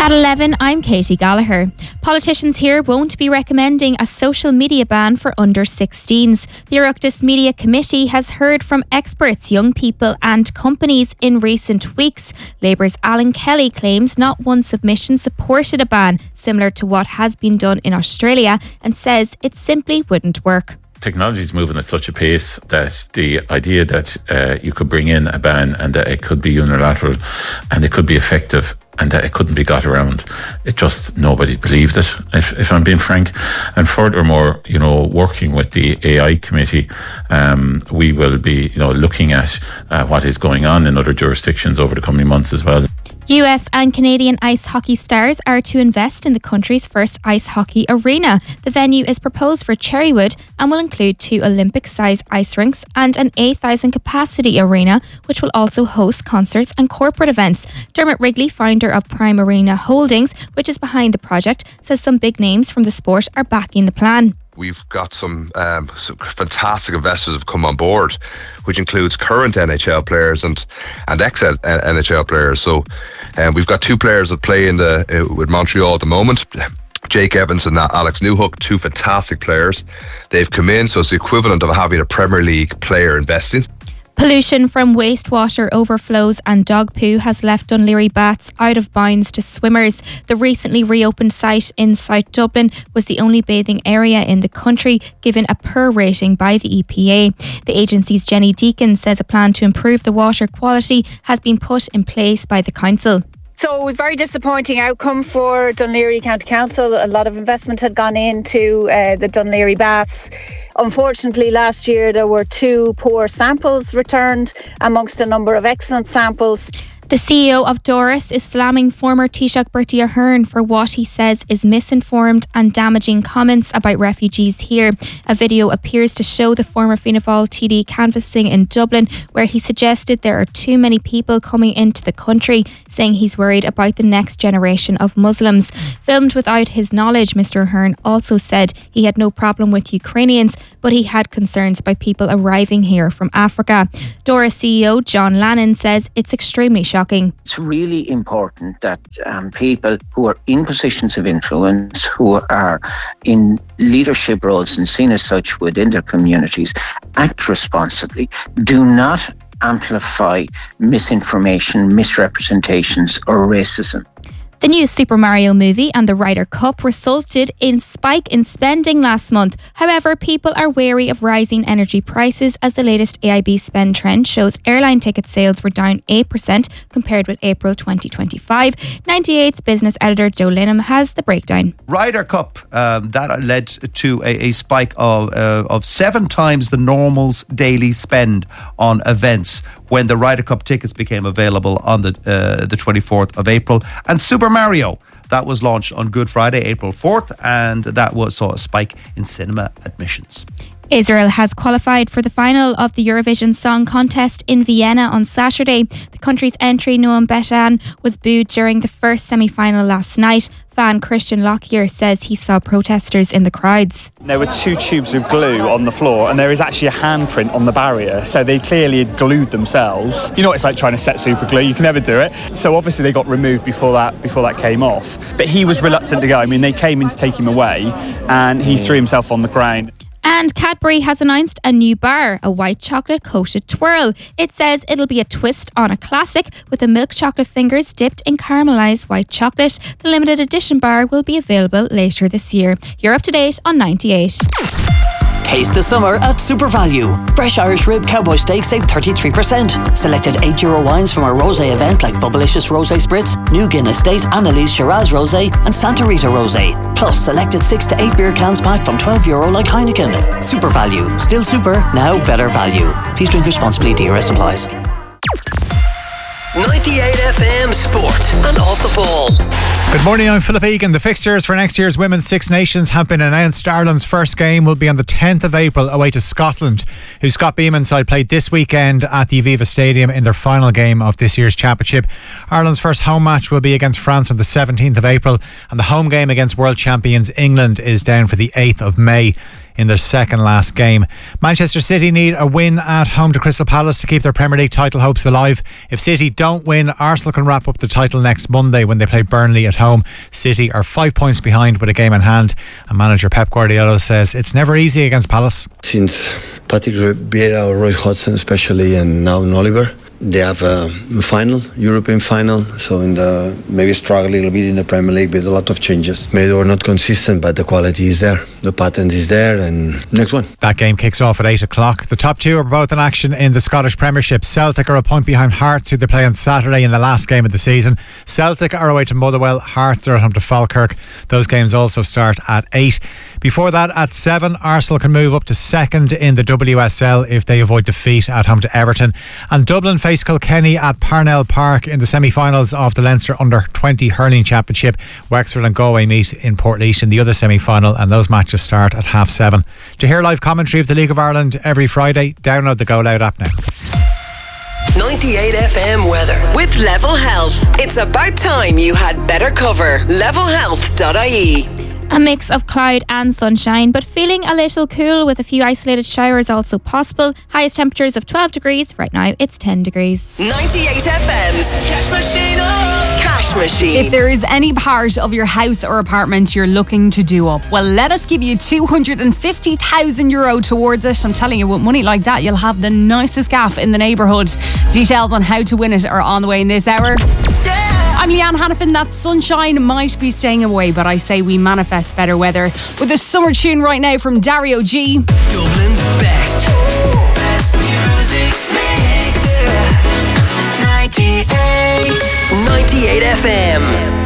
At 11, I'm Katie Gallagher. Politicians here won't be recommending a social media ban for under 16s. The Oireachtas Media Committee has heard from experts, young people and companies in recent weeks. Labour's Alan Kelly claims not one submission supported a ban similar to what has been done in Australia and says it simply wouldn't work. Technology is moving at such a pace that the idea that you could bring in a ban and that it could be unilateral and it could be effective and that it couldn't be got around, it just, nobody believed it, if I'm being frank. And furthermore, working with the AI committee, we will be, looking at what is going on in other jurisdictions over the coming months as well. US and Canadian ice hockey stars are to invest in the country's first ice hockey arena. The venue is proposed for Cherrywood and will include 2 Olympic-sized ice rinks and an 8,000 capacity arena, which will also host concerts and corporate events. Dermot Wrigley, founder of Prime Arena Holdings, which is behind the project, says some big names from the sport are backing the plan. We've got some fantastic investors have come on board, which includes current NHL players and ex-NHL players. So we've got 2 players that play with Montreal at the moment, Jake Evans and Alex Newhook, 2 fantastic players. They've come in, so it's the equivalent of having a Premier League player investing. Pollution from wastewater overflows and dog poo has left Dún Laoghaire Baths out of bounds to swimmers. The recently reopened site in South Dublin was the only bathing area in the country given a poor rating by the EPA. The agency's Jenny Deacon says a plan to improve the water quality has been put in place by the council. So it was a very disappointing outcome for Dún Laoghaire County Council. A lot of investment had gone into the Dún Laoghaire Baths. Unfortunately, last year there were 2 poor samples returned amongst a number of excellent samples. The CEO of Doris is slamming former Taoiseach Bertie Ahern for what he says is misinformed and damaging comments about refugees here. A video appears to show the former Fianna Fáil TD canvassing in Dublin, where he suggested there are too many people coming into the country, saying he's worried about the next generation of Muslims. Filmed without his knowledge, Mr Ahern also said he had no problem with Ukrainians, but he had concerns about people arriving here from Africa. Doris CEO John Lannon says it's extremely shocking. It's really important that people who are in positions of influence, who are in leadership roles and seen as such within their communities, act responsibly. Do not amplify misinformation, misrepresentations or racism. The new Super Mario movie and the Ryder Cup resulted in a spike in spending last month. However, people are wary of rising energy prices as the latest AIB spend trend shows airline ticket sales were down 8% compared with April 2025. 98's business editor Joe Linham has the breakdown. Ryder Cup, that led to a spike of 7 times the normal's daily spend on events when the Ryder Cup tickets became available on the 24th of April. And Super Mario, that was launched on Good Friday, April 4th, and that saw a spike in cinema admissions. Israel has qualified for the final of the Eurovision Song Contest in Vienna on Saturday. The country's entry, Noam Betan, was booed during the first semi-final last night. Fan Christian Lockyer says he saw protesters in the crowds. There were 2 tubes of glue on the floor and there is actually a handprint on the barrier, so they clearly had glued themselves. You know what it's like trying to set super glue, you can never do it. So obviously they got removed before that came off. But he was reluctant to go. I mean, they came in to take him away and he threw himself on the ground. And Cadbury has announced a new bar, a white chocolate coated twirl. It says it'll be a twist on a classic with the milk chocolate fingers dipped in caramelised white chocolate. The limited edition bar will be available later this year. You're up to date on 98. Taste the summer at Super Value. Fresh Irish Rib Cowboy Steak save 33%. Selected €8 wines from our rosé event like Bubblicious Rosé Spritz, New Guinness State, Annalise Shiraz Rosé and Santa Rita Rosé. Plus selected 6 to 8 beer cans pack from €12 like Heineken. Super Value. Still super, now better value. Please drink responsibly. DRS applies. 98 FM Sport and Off the Ball. Good morning, I'm Philip Egan. The fixtures for next year's Women's Six Nations have been announced. Ireland's first game will be on the 10th of April away to Scotland, whose Scott Beeman side played this weekend at the Aviva Stadium in their final game of this year's championship. Ireland's first home match will be against France on the 17th of April, and the home game against world champions England is down for the 8th of May. in their second last game. Manchester City need a win at home to Crystal Palace to keep their Premier League title hopes alive. If City don't win, Arsenal can wrap up the title next Monday when they play Burnley at home. City are 5 points behind with a game in hand, and manager Pep Guardiola says it's never easy against Palace. Since Patrick Vieira or Roy Hodgson especially, and now Oliver, they have a final, European final, so maybe struggle a little bit in the Premier League with a lot of changes. Maybe they were not consistent, but the quality is there, the pattern is there, and next one. That game kicks off at 8 o'clock. The top two are both in action in the Scottish Premiership. Celtic are a point behind Hearts, who they play on Saturday in the last game of the season. Celtic are away to Motherwell, Hearts are at home to Falkirk. Those games also start at 8. Before that, at 7, Arsenal can move up to second in the WSL if they avoid defeat at home to Everton. And Dublin face Kilkenny at Parnell Park in the semi-finals of the Leinster Under-20 Hurling Championship. Wexford and Galway meet in Portlaoise in the other semi-final, and those matches start at 7:30. To hear live commentary of the League of Ireland every Friday, download the Go Loud app now. 98 FM weather with Level Health. It's about time you had better cover. levelhealth.ie. A mix of cloud and sunshine, but feeling a little cool with a few isolated showers also possible. Highest temperatures of 12 degrees. Right now it's 10 degrees. 98 FM's Cash Machine. Cash Machine. If there is any part of your house or apartment you're looking to do up, well, let us give you €250,000 towards it. I'm telling you, with money like that, you'll have the nicest gaff in the neighbourhood. Details on how to win it are on the way in this hour. I'm Leanne Hannafin. That sunshine might be staying away, but I say we manifest better weather with a summer tune right now from Dario G. Dublin's best music mix. 98 FM.